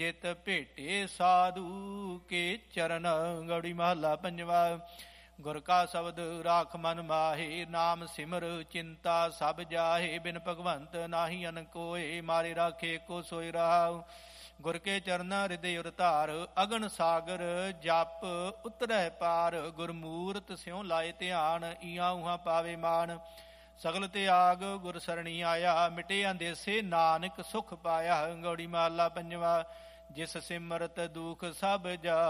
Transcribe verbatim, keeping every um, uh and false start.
ਜਿਤ ਭੇਟੇ ਸਾਧੂ ਕੇ ਚਰਨ। ਗੌੜੀ ਮਹੱਲਾ ਪੰਜਵਾ। ਗੁਰ ਕਾ ਸ਼ਬਦ ਰਾਖ ਮਨ ਮਾਹੇ, ਨਾਮ ਸਿਮਰ ਚਿੰਤਾ ਸਭ ਜਾਹੇ। ਬਿਨ ਭਗਵੰਤ ਨਾਹੀ ਅਨ ਕੋਏ, ਮਾਰੇ ਰਾਖੇ ਕੋ ਸੋਇ ਰਹਾਉ। ਗੁਰ ਕੇ ਚਰਨ ਹਿਰਦੇ ਉਰ ਧਾਰ, ਅਗਨ ਸਾਗਰ ਜਪ ਉਤਰੈ ਪਾਰ। ਗੁਰਮੂਰਤ ਸਿਉ ਲਾਏ ਧਿਆਨ, ਈਆਂ ਉਹਾਂ ਪਾਵੇ ਮਾਨ। ਸਗਲ ਤਿਆਗ ਗੁਰ ਸਰਣੀ ਆਇਆ, ਮਿਟੇ ਅੰਦੇਸੇ ਨਾਨਕ ਸੁਖ ਪਾਇਆ। ਗੌੜੀ ਮਹੱਲਾ ਪੰਜਵਾ। ਜਿਸ ਸਿਮਰਤ ਦੁਖ ਸਭ ਜਾ